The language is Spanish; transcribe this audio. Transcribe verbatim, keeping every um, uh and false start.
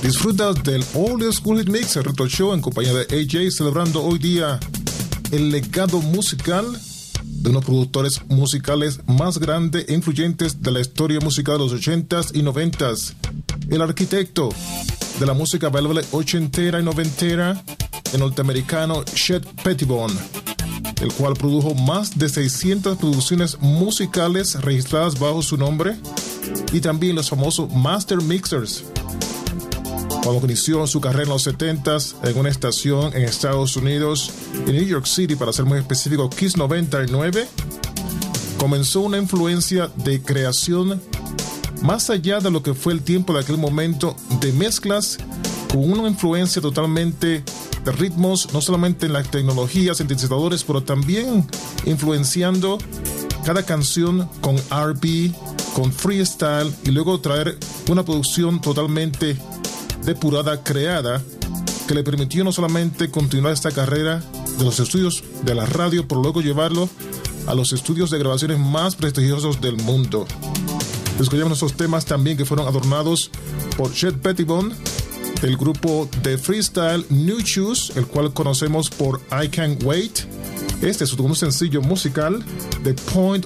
Disfruta del Old School Hit Mix, el Retro Show en compañía de A J, celebrando hoy día el legado musical de unos productores musicales más grandes e influyentes de la historia musical de los ochentas y noventas. El arquitecto de la música bailable ochentera y noventera, el norteamericano Chet Pettibone, el cual produjo más de seiscientas producciones musicales registradas bajo su nombre, y también los famosos Master Mixers. Cuando inició su carrera en los setentas en una estación en Estados Unidos, en New York City, para ser muy específico, Kiss noventa y nueve, comenzó una influencia de creación más allá de lo que fue el tiempo de aquel momento, de mezclas con una influencia totalmente de ritmos, no solamente en las tecnologías, sintetizadores, pero también influenciando cada canción con R and B, con freestyle, y luego traer una producción totalmente depurada, creada, que le permitió no solamente continuar esta carrera de los estudios de la radio, pero luego llevarlo a los estudios de grabaciones más prestigiosos del mundo. Escuchamos esos temas también que fueron adornados por Chet Pettibone, del grupo de freestyle New Shoes, el cual conocemos por I Can't Wait. Este es su segundo sencillo musical, The Point